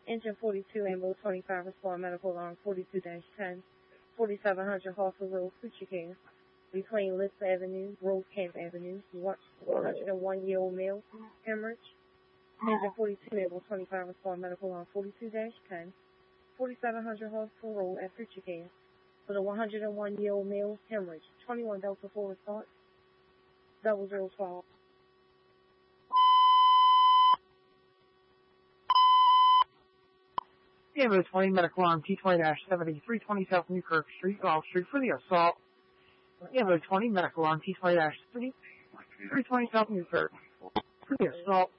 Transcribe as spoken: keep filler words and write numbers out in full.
Engine forty-two, ambulance twenty-five, respond medical alarm forty-two dash ten, forty-seven hundred Hawthorne Road, Fuchicana, between Lisp Avenue, Rose Camp Avenue, one hundred one year old male, hemorrhage. Engine forty-two, ambulance twenty-five, respond medical alarm forty-two dash ten, forty-seven hundred Hawthorne Road at Fuchicana, for the one hundred one year old male, hemorrhage. twenty-one Delta four response, double zero twelve. Ambulance twenty, medical alarm T twenty seventy, three twenty South Newkirk Street, Gulf Street for the assault. Ambulance twenty, medical alarm T twenty seventy, three twenty South Newkirk for the assault.